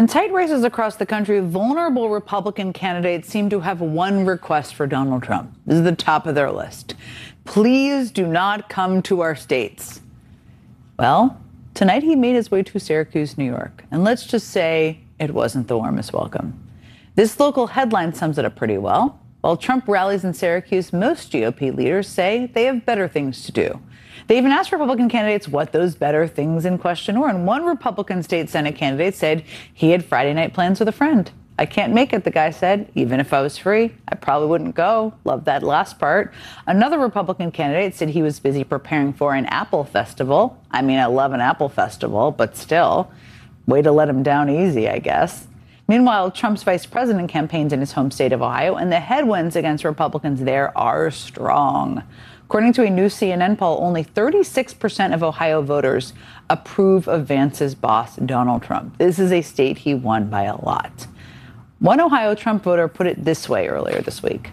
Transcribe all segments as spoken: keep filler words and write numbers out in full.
In tight races across the country, vulnerable Republican candidates seem to have one request for Donald Trump. This is the top of their list. Please do not come to our states. Well, tonight he made his way to Syracuse, New York. And let's just say it wasn't the warmest welcome. This local headline sums it up pretty well. While Trump rallies in Syracuse, most G O P leaders say they have better things to do. They even asked Republican candidates what those better things in question were. And one Republican state Senate candidate said he had Friday night plans with a friend. I can't make it, the guy said. Even if I was free, I probably wouldn't go. Love that last part. Another Republican candidate said he was busy preparing for an Apple festival. I mean, I love an Apple festival, but still, way to let him down easy, I guess. Meanwhile, Trump's vice president campaigns in his home state of Ohio, and the headwinds against Republicans there are strong. According to a new C N N poll, only thirty-six percent of Ohio voters approve of Vance's boss, Donald Trump. This is a state he won by a lot. One Ohio Trump voter put it this way earlier this week.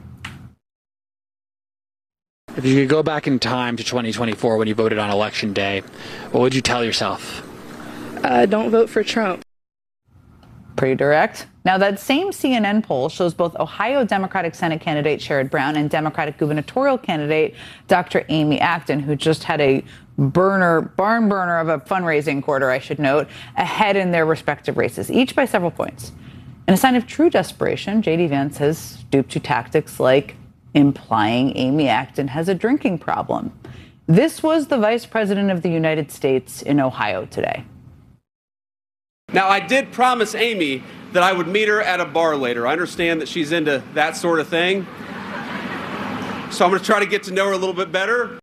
If you could go back in time to twenty twenty-four when you voted on Election Day, what would you tell yourself? Uh, don't vote for Trump. Pretty direct. Now, that same C N N poll shows both Ohio Democratic Senate candidate Sherrod Brown and Democratic gubernatorial candidate Doctor Amy Acton, who just had a burner, barn burner of a fundraising quarter, I should note, ahead in their respective races, each by several points. In a sign of true desperation, J D Vance has stooped to tactics like implying Amy Acton has a drinking problem. This was the vice president of the United States in Ohio today. Now, I did promise Amy that I would meet her at a bar later. I understand that she's into that sort of thing. So I'm going to try to get to know her a little bit better.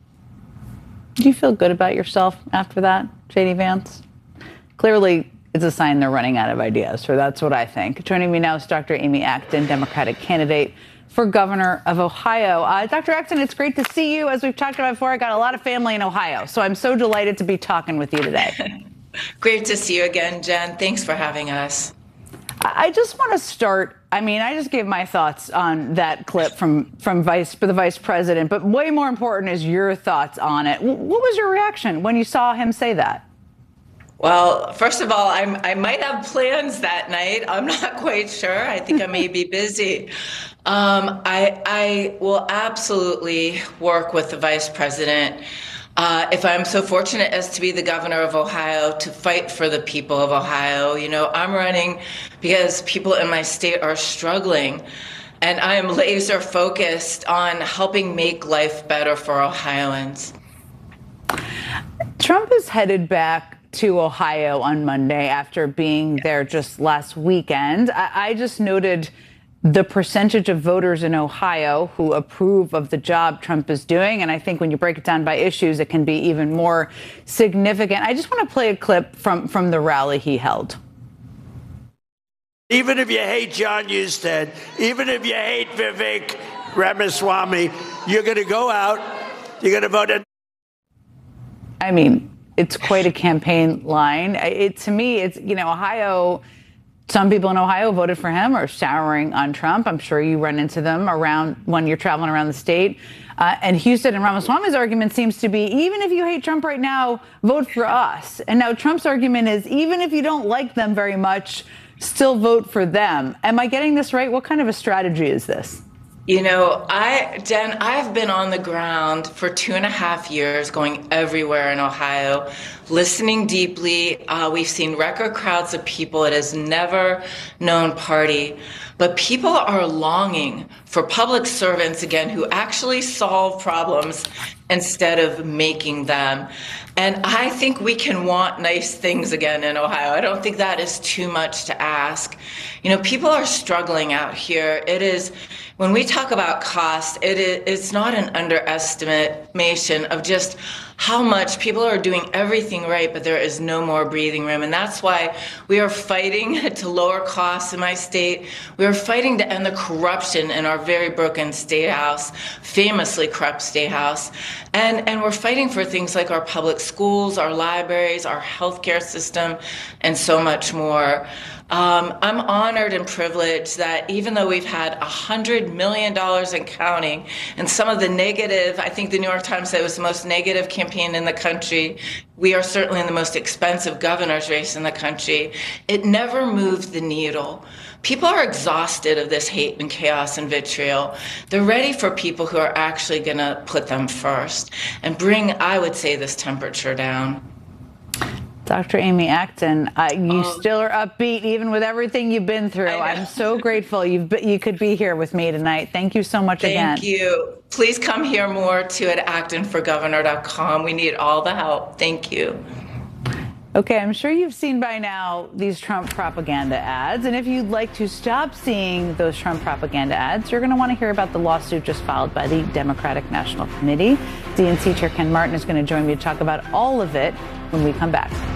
Do you feel good about yourself after that, J D Vance? Clearly, it's a sign they're running out of ideas, so that's what I think. Joining me now is Doctor Amy Acton, Democratic candidate for governor of Ohio. Uh, Doctor Acton, it's great to see you. As we've talked about before, I got a lot of family in Ohio, so I'm so delighted to be talking with you today. Great to see you again, Jen. Thanks for having us. I just want to start. I mean, I just gave my thoughts on that clip from from vice for the vice president, but way more important is your thoughts on it. What was your reaction when you saw him say that? Well, first of all, I'm, I might have plans that night. I'm not quite sure. I think I may be busy. Um, I, I will absolutely work with the vice president. Uh, if I'm so fortunate as to be the governor of Ohio, to fight for the people of Ohio. You know, I'm running because people in my state are struggling, and I am laser focused on helping make life better for Ohioans. Trump is headed back to Ohio on Monday after being there just last weekend. I, I just noted the percentage of voters in Ohio who approve of the job Trump is doing. And I think when you break it down by issues, it can be even more significant. I just want to play a clip from, from the rally he held. Even if you hate John Husted, even if you hate Vivek Ramaswamy, you're going to go out, you're going to vote. In- I mean, it's quite a campaign line. It, to me, it's, you know, Ohio. Some people in Ohio voted for him or souring on Trump. I'm sure you run into them around when you're traveling around the state. Uh, and Husted and Ramaswamy's argument seems to be, even if you hate Trump right now, vote for us. And now Trump's argument is, even if you don't like them very much, still vote for them. Am I getting this right? What kind of a strategy is this? You know, I, Jen, I've been on the ground for two and a half years, going everywhere in Ohio, listening deeply. Uh, we've seen record crowds of people. It has never known party. But people are longing for public servants again who actually solve problems instead of making them. And I think we can want nice things again in Ohio. I don't think that is too much to ask. You know, people are struggling out here. It is, when we talk about cost, it is, it's not an underestimation of just how much people are doing everything right, but there is no more breathing room. And that's why we are fighting to lower costs in my state. We are fighting to end the corruption in our very broken state house, famously corrupt state house. And, and we're fighting for things like our public schools, our libraries, our healthcare system, and so much more. Um, I'm honored and privileged that even though we've had one hundred million dollars and counting, and some of the negative, I think the New York Times said it was the most negative campaign in the country, we are certainly in the most expensive governor's race in the country, it never moved the needle. People are exhausted of this hate and chaos and vitriol. They're ready for people who are actually going to put them first and bring, I would say, this temperature down. Doctor Amy Acton, uh, you Oh. still are upbeat even with everything you've been through. I'm so grateful you you could be here with me tonight. Thank you so much Thank again. Thank you. Please come hear more too at acton for governor dot com. We need all the help. Thank you. Okay, I'm sure you've seen by now these Trump propaganda ads. And if you'd like to stop seeing those Trump propaganda ads, you're going to want to hear about the lawsuit just filed by the Democratic National Committee. D N C Chair Ken Martin is going to join me to talk about all of it when we come back.